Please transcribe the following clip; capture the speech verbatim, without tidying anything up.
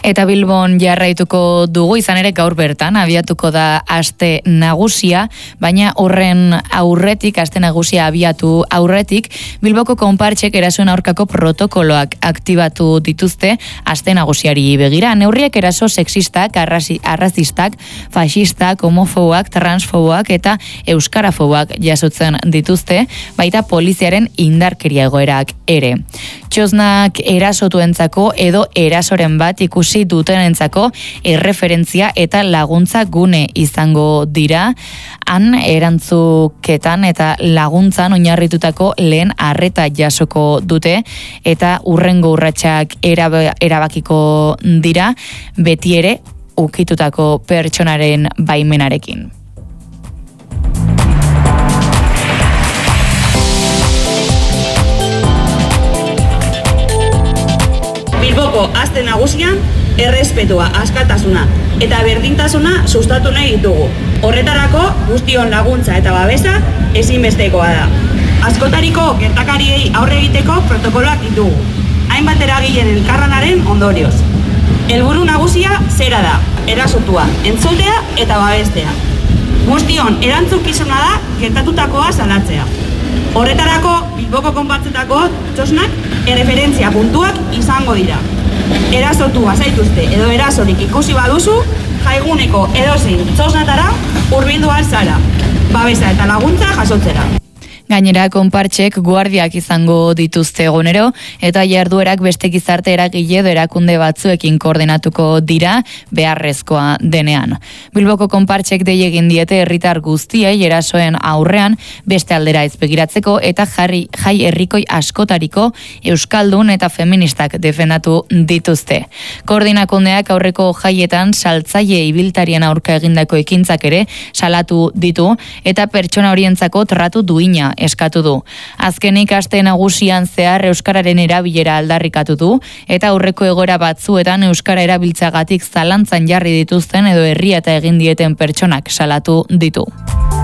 Eta Bilbon jarraituko dugu, izan ere gaur bertan abiatuko da aste nagusia, baina horren aurretik, aste nagusia abiatu aurretik, Bilboko konpartsek erasoen aurkako protokoloak aktibatu dituzte aste nagusiari begira. Neurriek eraso sexistak, arrazi, arrazistak, faxistak, homofoboak, transfoboak eta euskarafoboak jasotzen dituzte, baita poliziaren indarkeria egoerak ere. Txosnak erasotuentzako edo erasoren bat ikusi dutenentzako erreferentzia eta laguntza gune izango dira, han erantzuketan eta laguntzan oinarritutako lehen arreta jasoko dute eta hurrengo urratsak erabakiko dira beti ere ukitutako pertsonaren baimenarekin. Bilboko aste nagusian errespetua, askatasuna eta berdintasuna sustatu nahi ditugu. Horretarako guztion laguntza eta babesa ezinbestekoa da. Askotariko gertakariei aurre egiteko protokoloak ditugu, hainbat eragileen elkarlanaren ondorioz. Helburu nagusia zera da, erasotua, entzutea eta babestea. Guztion erantzukizuna da gertatutakoa salatzea. Horretarako Bilboko konpartsetako txosnak erreferentzia puntuak izango dira. Erasotu bazaituzte edo erasorik ikusi baduzu, jaiguneko edozein txosnatara hurbildu ahal zara, babesa eta laguntza jasotzera. Gainera, konpartsek guardiak izango dituzte egunero eta jarduerak beste gizarte eragile edo erakunde batzuekin koordinatuko dira beharrezkoa denean. Bilboko konpartsek dei egin diete herritar guztiei erasoen aurrean beste aldera ez begiratzeko eta jarri jai herrikoi askotariko euskaldun eta feministak defendatu dituzte. Koordinakundeak aurreko jaietan saltzaile ibiltarien aurka egindako ekintzak ere salatu ditu eta pertsona horientzako tratu duina eskatu du. Azkenik aste nagusian zehar euskararen erabilera aldarrikatu du eta aurreko egoera batzuetan euskara erabiltzagatik zalantzan jarri dituzten edo herria eta egin dieten pertsonak salatu ditu.